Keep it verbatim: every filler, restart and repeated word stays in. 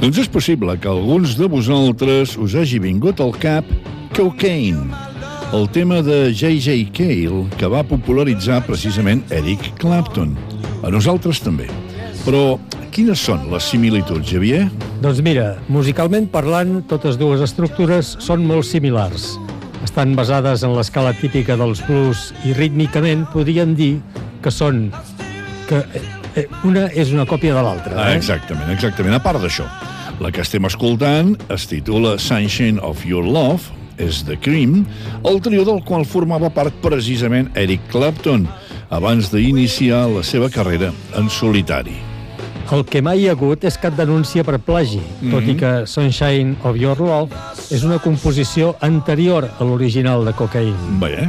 Doncs és possible que alguns de vosaltres us hagi vingut al cap Cocaine, el tema de J J Cale que va popularitzar precisament Eric Clapton. A nosaltres també. Però quines són les similituds, Xavier? Doncs mira, musicalment parlant, totes dues estructures són molt similars. Estan basades en l'escala típica dels blues i rítmicament podríem dir que són... que una és una còpia de l'altra. Eh? Ah, exactament, exactament. A part d'això, la que estem escoltant es titula Sunshine of Your Love, és The Cream, el trio del qual formava part precisament Eric Clapton, abans d'iniciar la seva carrera en solitari. El que mai hi ha hagut és cap denúncia per plagi, mm-hmm. tot i que Sunshine of Your Love és una composició anterior a l'original de Cocaine. Bé,